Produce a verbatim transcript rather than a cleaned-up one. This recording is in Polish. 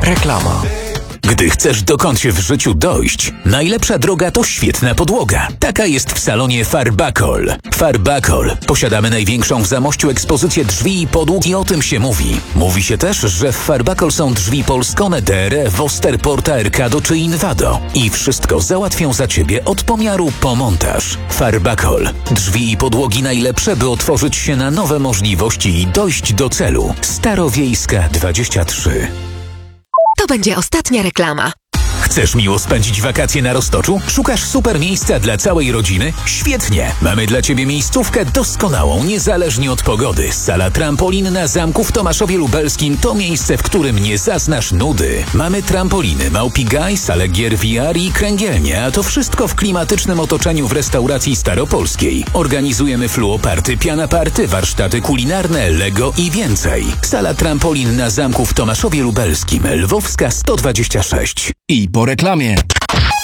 Reklama. Gdy chcesz dokądś w życiu dojść, najlepsza droga to świetna podłoga. Taka jest w salonie Farbakol. Farbakol. Posiadamy największą w Zamościu ekspozycję drzwi i podłóg i o tym się mówi. Mówi się też, że w Farbakol są drzwi Polskone, D R E, Wosterporta, Erkado czy Invado. I wszystko załatwią za Ciebie od pomiaru po montaż. Farbakol. Drzwi i podłogi najlepsze, by otworzyć się na nowe możliwości i dojść do celu. Starowiejska dwadzieścia trzy. To będzie ostatnia reklama. Chcesz miło spędzić wakacje na Roztoczu? Szukasz super miejsca dla całej rodziny? Świetnie! Mamy dla Ciebie miejscówkę doskonałą, niezależnie od pogody. Sala trampolin na zamku w Tomaszowie Lubelskim to miejsce, w którym nie zaznasz nudy. Mamy trampoliny, małpigaj, salę gier V R i kręgielnie, a to wszystko w klimatycznym otoczeniu w restauracji staropolskiej. Organizujemy fluoparty, pianaparty, warsztaty kulinarne, Lego i więcej. Sala trampolin na zamku w Tomaszowie Lubelskim, Lwowska sto dwadzieścia sześć. I po reklamie.